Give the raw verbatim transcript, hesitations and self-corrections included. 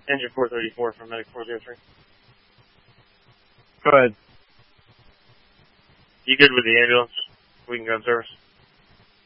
Engine four thirty-four from Medic four oh three. Go ahead. You good with the ambulance? We can go in service.